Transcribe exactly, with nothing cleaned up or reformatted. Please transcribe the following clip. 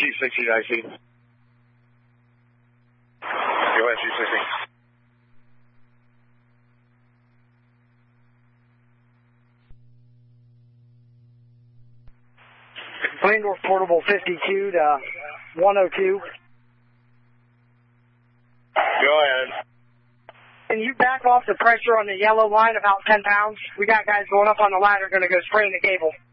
Chief sixty, I see. Go ahead, Chief sixty. Landorf Portable fifty-two to one oh two. Go ahead. Can you back off the pressure on the yellow line about ten pounds? We got guys going up on the ladder going to go spraying the cable.